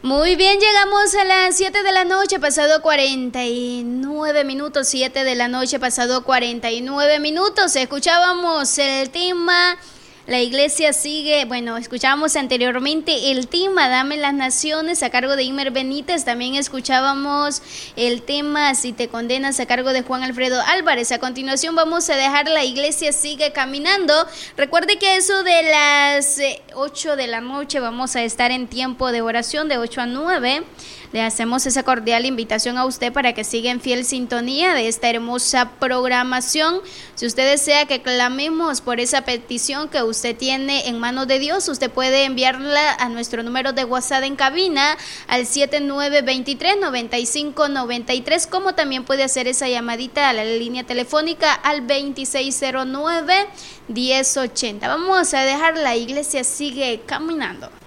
Muy bien, llegamos a las 7 de la noche, pasado 49 minutos, 7 de la noche, pasado 49 minutos. Escuchábamos el tema, la iglesia sigue, escuchábamos anteriormente el tema, Dame las Naciones, a cargo de Imer Benítez. También escuchábamos el tema, Si te condenas, a cargo de Juan Alfredo Álvarez. A continuación vamos a dejar La Iglesia Sigue Caminando. Recuerde que eso de las 8 de la noche vamos a estar en tiempo de oración de 8 a 9. Le hacemos esa cordial invitación a usted para que siga en fiel sintonía de esta hermosa programación. Si usted desea que clamemos por esa petición que usted tiene en manos de Dios, usted puede enviarla a nuestro número de WhatsApp en cabina al 7923-9593, como también puede hacer esa llamadita a la línea telefónica al 2609-1080. Vamos a dejar La Iglesia Sigue Caminando.